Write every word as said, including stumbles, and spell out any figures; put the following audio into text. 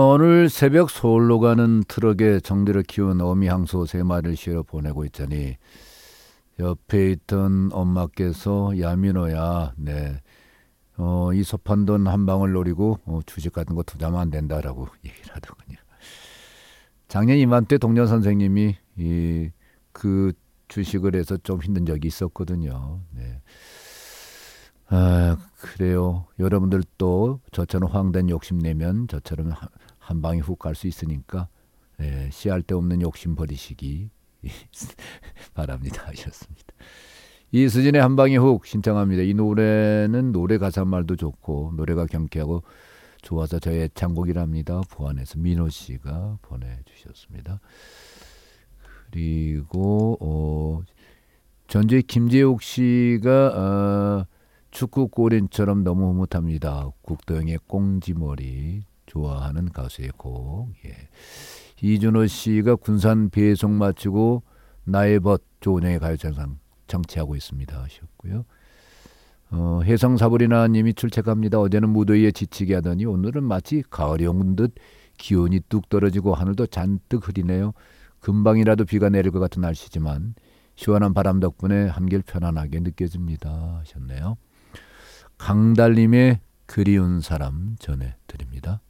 오늘 새벽 서울로 가는 트럭에 정들을 키운 어미 항소 세 마리를 실어 보내고 있자니 옆에 있던 엄마께서 야 민호야, 네, 어, 이 섭한 돈 한 방울 노리고 어, 주식 같은 거 투자하면 안 된다라고 얘기를 하더군요. 작년 이맘때 동료 선생님이 이, 그 주식을 해서 좀 힘든 적이 있었거든요. 네. 아, 그래요. 여러분들도 저처럼 황된 욕심 내면 저처럼 한, 한 방에 훅 갈 수 있으니까 예, 씨알 데 없는 욕심 버리시기 바랍니다. 하셨습니다. 이수진의 한 방에 훅 신청합니다. 이 노래는 노래 가사 말도 좋고 노래가 경쾌하고 좋아서 저의 애창곡이랍니다. 부안에서 민호 씨가 보내주셨습니다. 그리고 어, 전주의 김재욱 씨가 어, 축구 골인처럼 너무 흐뭇합니다. 국도형의 꽁지머리 좋아하는 가수의 곡. 예. 이준호 씨가 군산 배송 마치고 나의 벗 조은영의 가요찬상 청취하고 있습니다 하셨고요. 어, 혜성사부리나 님이 출첵합니다. 어제는 무더위에 지치게 하더니 오늘은 마치 가을이 온 듯 기온이 뚝 떨어지고 하늘도 잔뜩 흐리네요. 금방이라도 비가 내릴 것 같은 날씨지만 시원한 바람 덕분에 한결 편안하게 느껴집니다 하셨네요. 강달님의 그리운 사람 전해드립니다.